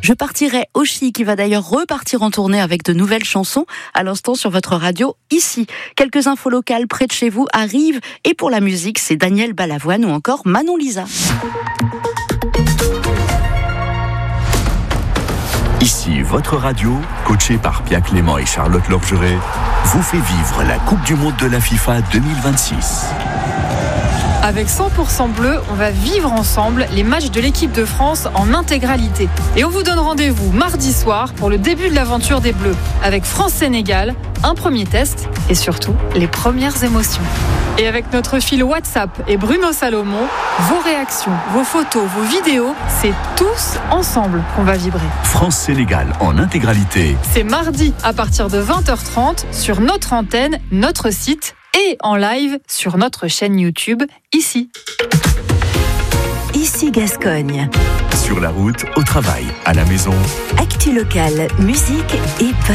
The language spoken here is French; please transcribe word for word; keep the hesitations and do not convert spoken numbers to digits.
Je partirai Oshi qui va d'ailleurs repartir en tournée avec de nouvelles chansons à l'instant sur votre radio ici. Quelques infos locales près de chez vous arrivent et pour la musique, c'est Daniel Balavoine ou encore Manon Lisa. Ici, votre radio, coachée par Pia Clément et Charlotte Lorgeret, vous fait vivre la Coupe du Monde de la FIFA deux mille vingt-six. Avec cent pour cent bleu, on va vivre ensemble les matchs de l'équipe de France en intégralité. Et on vous donne rendez-vous mardi soir pour le début de l'aventure des Bleus, avec France-Sénégal, un premier test et surtout les premières émotions. Et avec notre fil WhatsApp et Bruno Salomon, vos réactions, vos photos, vos vidéos, c'est tous ensemble qu'on va vibrer. France-Sénégal en intégralité. C'est mardi à partir de vingt heures trente sur notre antenne, notre site et en live sur notre chaîne YouTube, ici. Ici Gascogne. Sur la route, au travail, à la maison. Actu locale, musique et